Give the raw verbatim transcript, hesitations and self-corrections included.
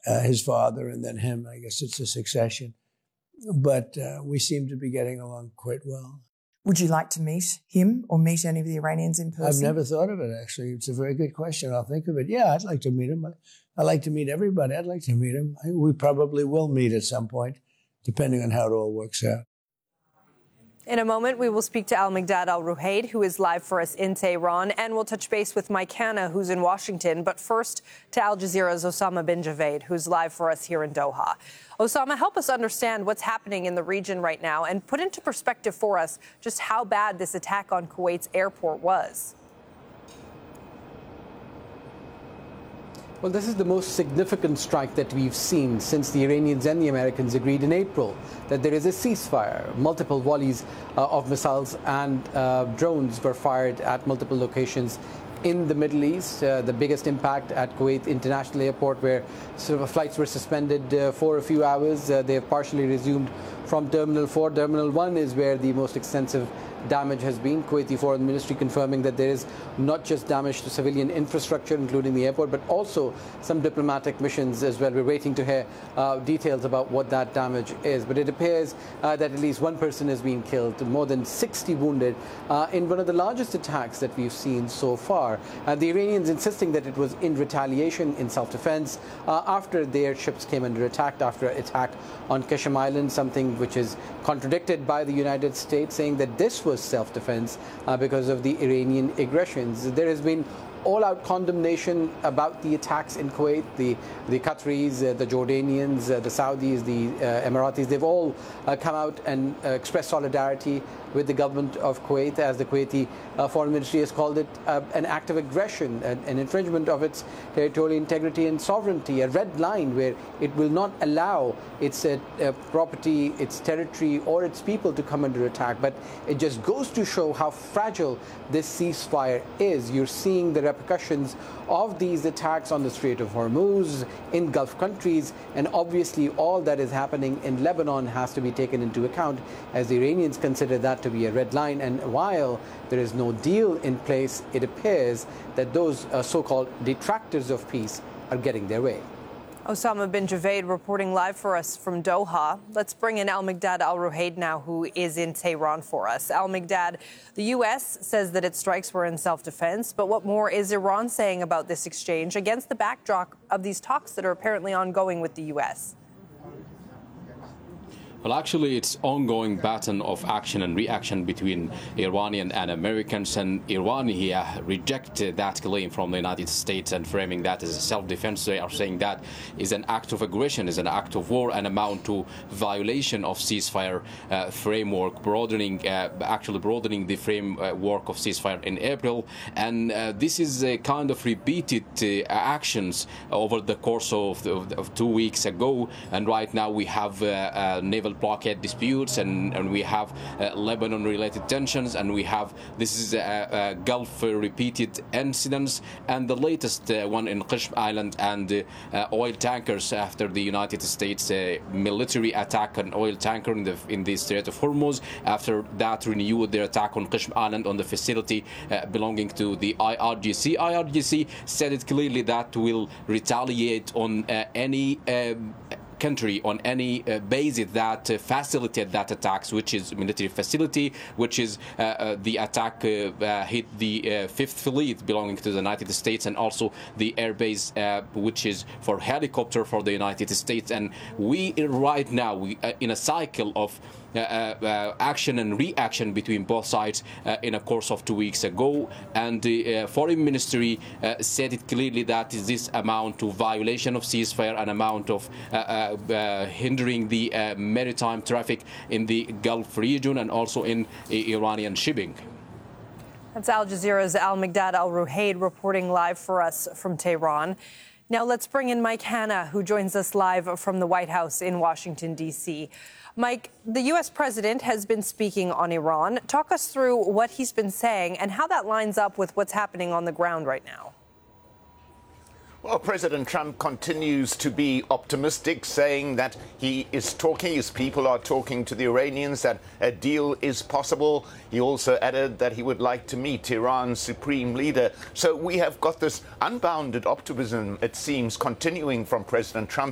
uh, his father and then him. I guess it's a succession. But uh, we seem to be getting along quite well. Would you like to meet him or meet any of the Iranians in person? I've never thought of it, actually. It's a very good question. I'll think of it. Yeah, I'd like to meet him. I like to meet everybody. I'd like to meet him. I, we probably will meet at some point, depending on how it all works out. In a moment, we will speak to Al-Migdad Al-Ruhaid, who is live for us in Tehran, and we'll touch base with Mike Hanna, who's in Washington. But first, to Al Jazeera's Osama bin Javaid, who's live for us here in Doha. Osama, help us understand what's happening in the region right now and put into perspective for us just how bad this attack on Kuwait's airport was. Well, this is the most significant strike that we've seen since the Iranians and the Americans agreed in April that there is a ceasefire. Multiple volleys uh, of missiles and uh, drones were fired at multiple locations in the Middle East. Uh, the biggest impact at Kuwait International Airport, where sort of flights were suspended uh, for a few hours. Uh, they have partially resumed from Terminal four. Terminal one is where the most extensive damage has been. Kuwaiti Foreign Ministry confirming that there is not just damage to civilian infrastructure, including the airport, but also some diplomatic missions as well. We're waiting to hear uh, details about what that damage is. But it appears uh, that at least one person has been killed, more than sixty wounded uh, in one of the largest attacks that we've seen so far. And the Iranians insisting that it was in retaliation, in self-defense, uh, after their ships came under attack, after an attack on Qashm Island, something which is contradicted by the United States, saying that this was self-defense uh, because of the Iranian aggressions. There has been all-out condemnation about the attacks in Kuwait. The the Qataris, uh, the Jordanians, uh, the Saudis, the uh, Emiratis, they've all uh, come out and uh, expressed solidarity with the government of Kuwait, as the Kuwaiti uh, Foreign Ministry has called it uh, an act of aggression, an, an infringement of its territorial integrity and sovereignty, a red line where it will not allow its uh, uh, property, its territory, or its people to come under attack. But it just goes to show how fragile this ceasefire is. You're seeing the repercussions of these attacks on the Strait of Hormuz, in Gulf countries, and obviously all that is happening in Lebanon has to be taken into account, as the Iranians consider that to be a red line. And while there is no deal in place, it appears that those uh, so-called detractors of peace are getting their way. Osama bin Javaid reporting live for us from Doha. Let's bring in Al-Migdad Al-Ruhaid now, who is in Tehran for us. Al-Migdad, the U S says that its strikes were in self-defense, but what more is Iran saying about this exchange against the backdrop of these talks that are apparently ongoing with the U S? Well, actually, it's ongoing pattern of action and reaction between Iranian and Americans, and Iran here rejected that claim from the United States and framing that as a self-defense. They are saying that is an act of aggression, is an act of war, and amount to violation of ceasefire uh, framework, broadening, uh, actually broadening the framework of ceasefire in April. And uh, this is a kind of repeated uh, actions over the course of, of, of two weeks ago. And right now we have uh, uh, naval blockade disputes, and, and we have uh, Lebanon-related tensions, and we have this is a, a Gulf uh, repeated incidents, and the latest uh, one in Qashm Island and uh, uh, oil tankers after the United States uh, military attack on oil tanker in the in the Strait of Hormuz. After that, renewed their attack on Qashm Island on the facility uh, belonging to the I R G C. I R G C said it clearly that will retaliate on uh, any Uh, country on any uh, basis that uh, facilitate that attacks, which is military facility, which is uh, uh, the attack uh, uh, hit the uh, fifth fleet belonging to the United States, and also the airbase, uh, which is for helicopter for the United States. And we right now we uh, in a cycle of Uh, uh, action and reaction between both sides uh, in a course of two weeks ago, and the uh, foreign ministry uh, said it clearly that is this amount to violation of ceasefire, an amount of uh, uh, uh, hindering the uh, maritime traffic in the Gulf region and also in uh, Iranian shipping. That's Al Jazeera's Al-Migdad Al-Ruhaid reporting live for us from Tehran. Now let's bring in Mike Hanna, who joins us live from the White House in Washington, D C Mike, the U S president has been speaking on Iran. Talk us through what he's been saying and how that lines up with what's happening on the ground right now. Well, President Trump continues to be optimistic, saying that he is talking, his people are talking to the Iranians, that a deal is possible. He also added that he would like to meet Iran's supreme leader. So we have got this unbounded optimism, it seems, continuing from President Trump.